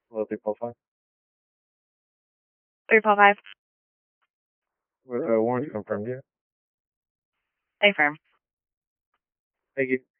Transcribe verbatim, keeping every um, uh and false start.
Hello, three four five. three four five. Uh, warranty confirmed, yeah. Confirm. Thank you.